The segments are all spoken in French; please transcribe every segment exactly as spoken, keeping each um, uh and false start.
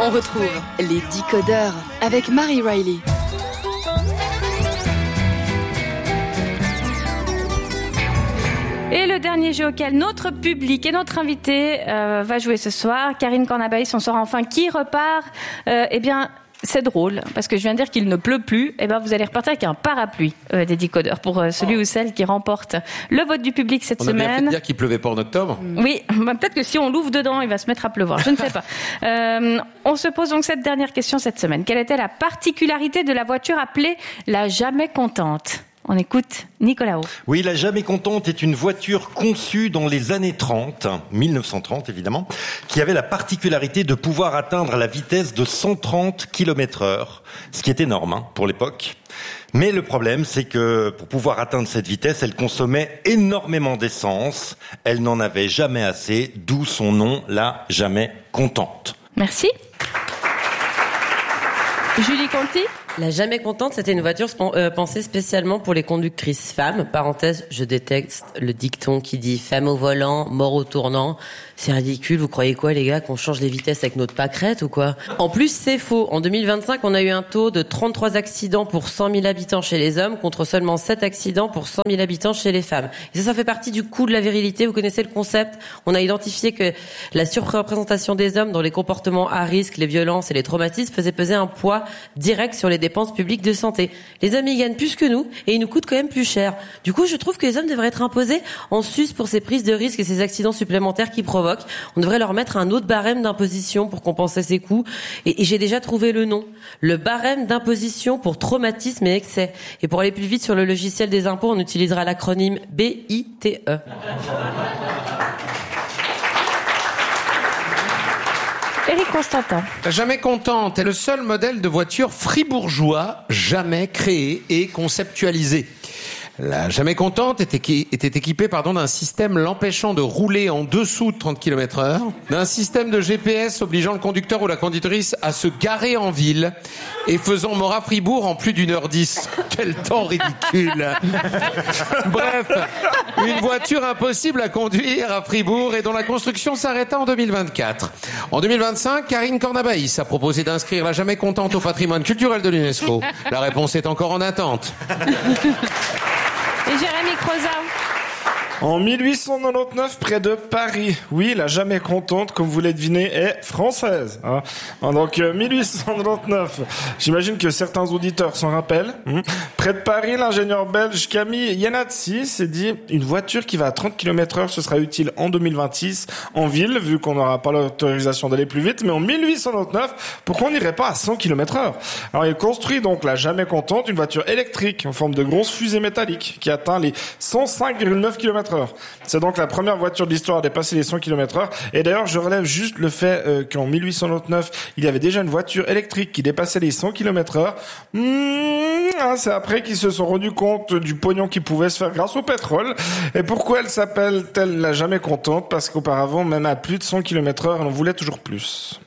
On retrouve les décodeurs avec Marie Riley. Et le dernier jeu auquel notre public et notre invité euh, va jouer ce soir, Karine Cornabaïs, on saura enfin qui repart. Euh, eh bien, c'est drôle, parce que je viens de dire qu'il ne pleut plus. Eh ben, vous allez repartir avec un parapluie euh, des décodeurs pour euh, celui oh. ou celle qui remporte le vote du public cette on semaine. On a bien fait de dire qu'il pleuvait pas en octobre. Oui, bah, peut-être que si on l'ouvre dedans, il va se mettre à pleuvoir. Je ne sais pas. Euh, on se pose donc cette dernière question cette semaine. Quelle était la particularité de la voiture appelée la Jamais Contente ? On écoute Nicolas Haut. Oui, la Jamais Contente est une voiture conçue dans les années trente, dix-neuf cent trente évidemment, qui avait la particularité de pouvoir atteindre la vitesse de cent trente kilomètres heure, ce qui est énorme hein, pour l'époque. Mais le problème, c'est que pour pouvoir atteindre cette vitesse, elle consommait énormément d'essence. Elle n'en avait jamais assez, d'où son nom, la Jamais Contente. Merci. Julie Conti. La Jamais Contente, c'était une voiture euh, pensée spécialement pour les conductrices femmes. Parenthèse, je déteste le dicton qui dit « femme au volant, mort au tournant ». C'est ridicule, vous croyez quoi les gars, qu'on change les vitesses avec notre pâquerette ou quoi? En plus, c'est faux. En deux mille vingt-cinq, on a eu un taux de trente-trois accidents pour cent mille habitants chez les hommes contre seulement sept accidents pour cent mille habitants chez les femmes. Et ça, ça fait partie du coût de la virilité. Vous connaissez le concept? On a identifié que la surreprésentation des hommes dans les comportements à risque, les violences et les traumatismes faisait peser un poids direct sur les dépenses publiques de santé. Les hommes, ils gagnent plus que nous et ils nous coûtent quand même plus cher. Du coup, je trouve que les hommes devraient être imposés en sus pour ces prises de risques et ces accidents supplémentaires qu'ils provoquent. On devrait leur mettre un autre barème d'imposition pour compenser ces coûts. Et, et j'ai déjà trouvé le nom. Le barème d'imposition pour traumatisme et excès. Et pour aller plus vite sur le logiciel des impôts, on utilisera l'acronyme B I T E. Éric Constantin. La Jamais Contente est le seul modèle de voiture fribourgeois jamais créé et conceptualisé. La Jamais Contente était équipée pardon, d'un système l'empêchant de rouler en dessous de trente kilomètres heure, d'un système de G P S obligeant le conducteur ou la conductrice à se garer en ville et faisant Morat-Fribourg en plus d'une heure dix. Quel temps ridicule. Bref, une voiture impossible à conduire à Fribourg et dont la construction s'arrêta en deux mille vingt-quatre. En deux mille vingt-cinq, Karine Cornabaïs a proposé d'inscrire la Jamais Contente au patrimoine culturel de l'UNESCO. La réponse est encore en attente. Et Jérémy Croza. En mille huit cent quatre-vingt-dix-neuf, près de Paris. Oui, la Jamais Contente, comme vous l'avez deviné, est française. Hein. Donc, euh, mille huit cent quatre-vingt-dix-neuf, j'imagine que certains auditeurs s'en rappellent. Hum. Près de Paris, l'ingénieur belge Camille Yanatsi s'est dit « Une voiture qui va à trente kilomètres heure, ce sera utile en deux mille vingt-six en ville, vu qu'on n'aura pas l'autorisation d'aller plus vite. Mais en mille huit cent quatre-vingt-dix-neuf, pourquoi on n'irait pas à cent kilomètres heure ?» Alors, il construit donc la Jamais Contente, une voiture électrique en forme de grosse fusée métallique qui atteint les cent cinq virgule neuf kilomètres heure. C'est donc la première voiture de l'histoire à dépasser les cent kilomètres heure. Et d'ailleurs, je relève juste le fait euh, qu'en mille huit cent quatre-vingt-dix-neuf, il y avait déjà une voiture électrique qui dépassait les cent kilomètres heure. Mmh, hein, c'est après qu'ils se sont rendus compte du pognon qui pouvait se faire grâce au pétrole. Et pourquoi elle s'appelle-t-elle la Jamais Contente? Parce qu'auparavant, même à plus de cent kilomètres heure, elle en voulait toujours plus.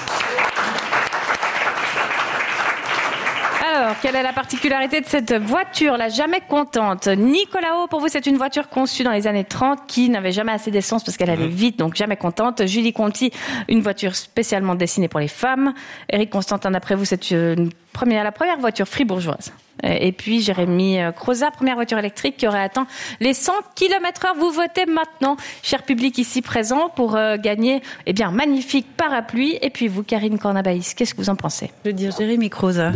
Alors, quelle est la particularité de cette voiture, la Jamais Contente? Nicolas Haut, pour vous, c'est une voiture conçue dans les années trente qui n'avait jamais assez d'essence parce qu'elle allait vite, donc Jamais Contente. Julie Conti, une voiture spécialement destinée pour les femmes. Éric Constantin, d'après vous, c'est une première, la première voiture fribourgeoise. Et puis Jérémy Croza, première voiture électrique qui aurait atteint les cent kilomètres heure. Vous votez maintenant, cher public ici présent, pour euh, gagner eh bien, un magnifique parapluie. Et puis vous, Karine Cornabaïs, qu'est-ce que vous en pensez? Je veux dire Jérémy Croza.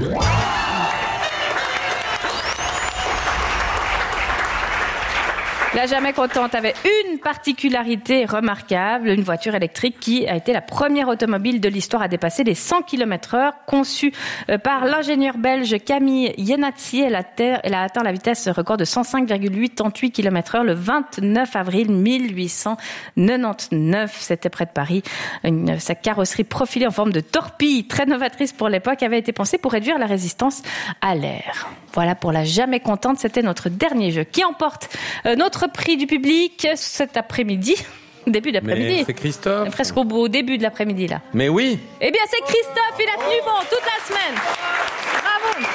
La Jamais Contente avait une particularité remarquable, une voiture électrique qui a été la première automobile de l'histoire à dépasser les cent kilomètres heure, conçue par l'ingénieur belge Camille Yanatsi. Elle a, ter- elle a atteint la vitesse record de cent cinq virgule quatre-vingt-dix-huit kilomètres heure le vingt-neuf avril mille huit cent quatre-vingt-dix-neuf. C'était près de Paris. Une, sa carrosserie profilée en forme de torpille, très novatrice pour l'époque, avait été pensée pour réduire la résistance à l'air. Voilà pour la Jamais Contente, c'était notre dernier jeu. Qui emporte euh, notre prix du public cet après-midi, début d'après-midi. Mais c'est Christophe. Presque au, au début de l'après-midi, là. Mais oui. Eh bien, c'est Christophe, il a tenu bon toute la semaine. Bravo.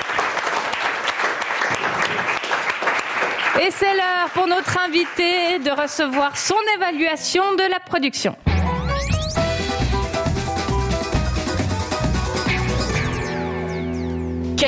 Et c'est l'heure pour notre invité de recevoir son évaluation de la production.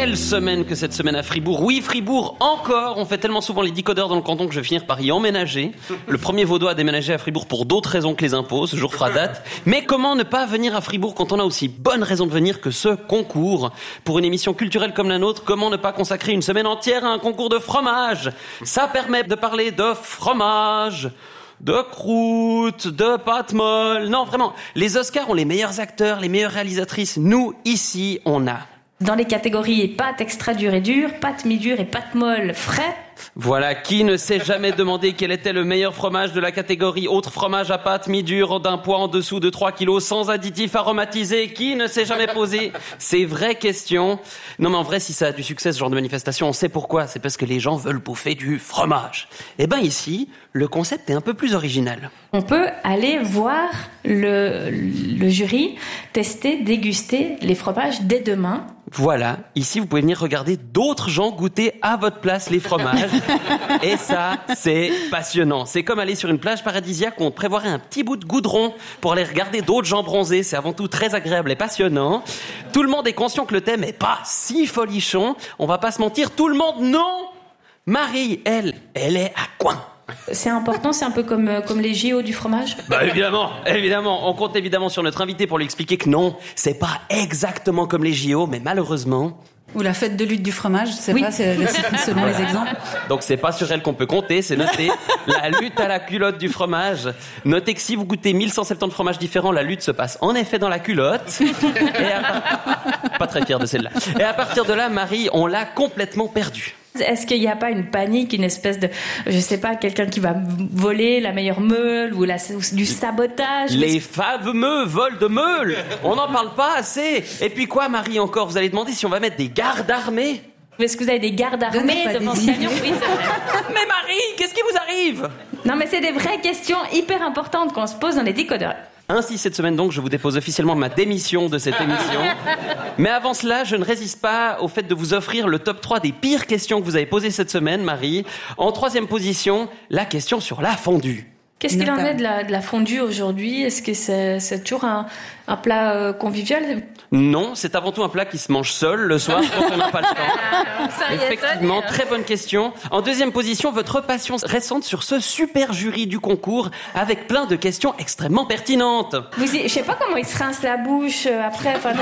Quelle semaine que cette semaine à Fribourg. Oui, Fribourg encore. On fait tellement souvent les décodeurs dans le canton que je vais finir par y emménager. Le premier Vaudois a déménagé à Fribourg pour d'autres raisons que les impôts. Ce jour fera date. Mais comment ne pas venir à Fribourg quand on a aussi bonne raison de venir que ce concours? Pour une émission culturelle comme la nôtre, comment ne pas consacrer une semaine entière à un concours de fromage? Ça permet de parler de fromage, de croûte, de pâte molle. Non, vraiment, les Oscars ont les meilleurs acteurs, les meilleures réalisatrices. Nous, ici, on a... Dans les catégories pâte extra dur et dur, pâte mi-dur et pâte molle frais. Voilà, qui ne s'est jamais demandé quel était le meilleur fromage de la catégorie autre fromage à pâte mi-dur d'un poids en dessous de trois kilos sans additifs aromatisés? Qui ne s'est jamais posé ces vraies questions? Non mais en vrai, si ça a du succès ce genre de manifestation, on sait pourquoi. C'est parce que les gens veulent bouffer du fromage. Eh ben ici, le concept est un peu plus original. On peut aller voir le, le jury tester, déguster les fromages dès demain. Voilà, ici vous pouvez venir regarder d'autres gens goûter à votre place les fromages. Et ça, c'est passionnant. C'est comme aller sur une plage paradisiaque où on prévoirait un petit bout de goudron pour aller regarder d'autres gens bronzés. C'est avant tout très agréable et passionnant. Tout le monde est conscient que le thème est pas si folichon. On va pas se mentir, tout le monde, non! Marie, elle, elle est à coin. C'est important, c'est un peu comme, euh, comme les J O du fromage. Bah évidemment, évidemment. On compte évidemment sur notre invité pour lui expliquer que non, c'est pas exactement comme les J O, mais malheureusement... Ou la fête de lutte du fromage, je sais oui. pas, c'est selon les exemples. Donc c'est pas sur elle qu'on peut compter, c'est noté. La lutte à la culotte du fromage. Notez que si vous goûtez mille cent soixante-dix fromages différents, la lutte se passe en effet dans la culotte. Et à... Pas très fier de celle-là. Et à partir de là, Marie, on l'a complètement perdue. Est-ce qu'il n'y a pas une panique, une espèce de, je sais pas, quelqu'un qui va voler la meilleure meule ou, la, ou du sabotage? Les fameux vols de meules. On n'en parle pas assez. Et puis quoi, Marie, encore? Vous allez demander si on va mettre des gardes armés? Est-ce que vous avez des gardes armés devant ce camion? Oui, mais Marie, qu'est-ce qui vous arrive? Non, mais c'est des vraies questions hyper importantes qu'on se pose dans les décodeurs. Ainsi, cette semaine donc, je vous dépose officiellement ma démission de cette émission. Mais avant cela, je ne résiste pas au fait de vous offrir le top trois des pires questions que vous avez posées cette semaine, Marie. En troisième position, la question sur la fondue. Qu'est-ce qu'il en est de la, de la fondue aujourd'hui? Est-ce que c'est, c'est toujours un, un plat euh, convivial? Non, c'est avant tout un plat qui se mange seul le soir quand on n'a pas le temps. Effectivement, très bonne question. En deuxième position, votre passion récente sur ce super jury du concours avec plein de questions extrêmement pertinentes. Vous, je sais pas comment il se rince la bouche après. Enfin,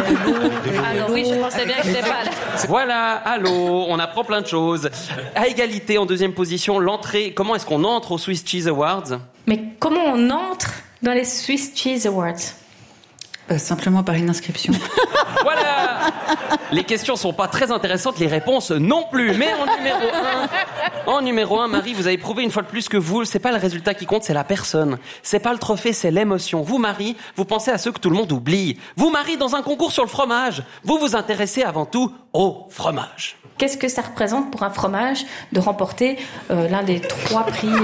alors oui, je pensais bien que c'était pas là. Voilà, allô, on apprend plein de choses. À égalité, en deuxième position, l'entrée. Comment est-ce qu'on entre aux Swiss Cheese Awards? Mais comment on entre dans les Swiss Cheese Awards? Euh, simplement par une inscription. Voilà. Les questions sont pas très intéressantes, les réponses non plus. Mais en numéro un, en numéro un, Marie, vous avez prouvé une fois de plus que vous, c'est pas le résultat qui compte, c'est la personne. C'est pas le trophée, c'est l'émotion. Vous, Marie, vous pensez à ceux que tout le monde oublie. Vous, Marie, dans un concours sur le fromage, vous vous intéressez avant tout au fromage. Qu'est-ce que ça représente pour un fromage de remporter euh, l'un des trois prix euh...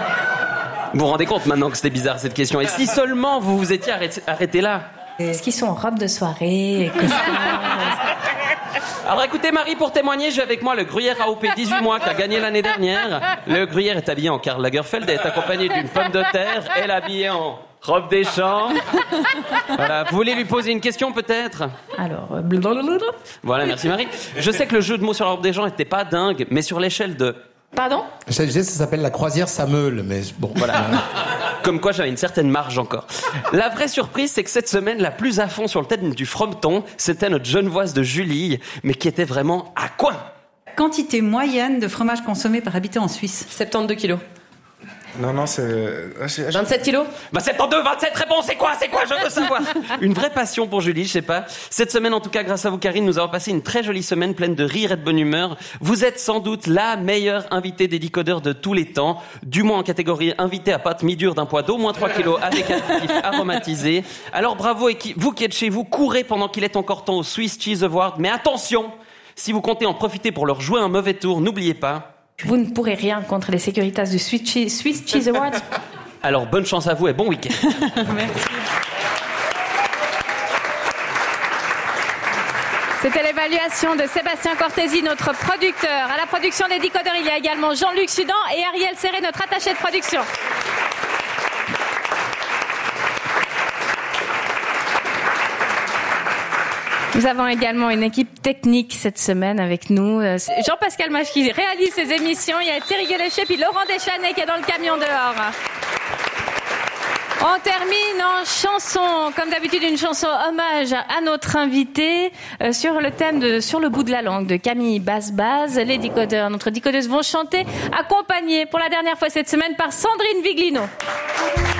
Vous vous rendez compte maintenant que c'était bizarre cette question. Et si seulement vous vous étiez arrêté, arrêté là? Est-ce qu'ils sont en robe de soirée? Alors écoutez Marie, pour témoigner, j'ai avec moi le gruyère A O P dix-huit mois qui a gagné l'année dernière. Le gruyère est habillé en Karl Lagerfeld et est accompagné d'une pomme de terre. Elle est habillée en robe des champs. Voilà, vous voulez lui poser une question peut-être? Alors, euh, blablabla. Voilà, merci Marie. Je sais que le jeu de mots sur la robe des gens était pas dingue, mais sur l'échelle de... Pardon? Je disais, ça s'appelle la croisière Sameul, mais bon, voilà. Comme quoi, j'avais une certaine marge encore. La vraie surprise, c'est que cette semaine, la plus à fond sur le thème du frometon, c'était notre genevoise de Julie, mais qui était vraiment à coin. Quantité moyenne de fromage consommé par habitant en Suisse? soixante-douze kilos. Non, non, c'est... vingt-sept kilos? Bah soixante-douze, vingt-sept, réponse, c'est quoi, c'est quoi, je veux savoir. Une vraie passion pour Julie, je sais pas. Cette semaine, en tout cas, grâce à vous, Karine, nous avons passé une très jolie semaine pleine de rire et de bonne humeur. Vous êtes sans doute la meilleure invitée des décodeurs de tous les temps, du moins en catégorie invitée à pâte mi-dure d'un poids d'au moins trois kilos avec additifs aromatisés. Alors bravo, et qui, vous qui êtes chez vous, courez pendant qu'il est encore temps au Swiss Cheese Award. Mais attention, si vous comptez en profiter pour leur jouer un mauvais tour, n'oubliez pas... Vous ne pourrez rien contre les Securitas du Swiss Cheese, Swiss Cheese Awards. Alors, bonne chance à vous et bon week-end. Merci. C'était l'évaluation de Sébastien Cortési, notre producteur. À la production des décodeurs, il y a également Jean-Luc Sudan et Ariel Serré, notre attaché de production. Nous avons également une équipe technique cette semaine avec nous. Euh, c'est Jean-Pascal Mach qui réalise ces émissions. Il y a Thierry Gueléchet puis Laurent Deschanel qui est dans le camion dehors. On termine en chanson, comme d'habitude une chanson hommage à notre invité euh, sur le thème de Sur le bout de la langue de Camille Basse-Baz. Les décodeurs, notre décodeuse vont chanter, accompagnés pour la dernière fois cette semaine par Sandrine Viglino.